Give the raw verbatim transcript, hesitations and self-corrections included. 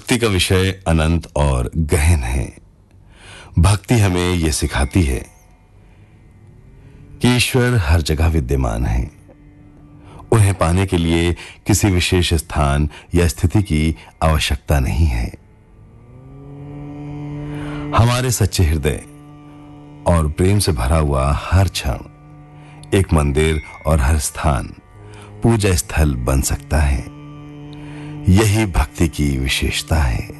भक्ति का विषय अनंत और गहन है। भक्ति हमें यह सिखाती है कि ईश्वर हर जगह विद्यमान है। उन्हें पाने के लिए किसी विशेष स्थान या स्थिति की आवश्यकता नहीं है। हमारे सच्चे हृदय और प्रेम से भरा हुआ हर क्षण एक मंदिर और हर स्थान पूजा स्थल बन सकता है। यही भक्ति की विशेषता है।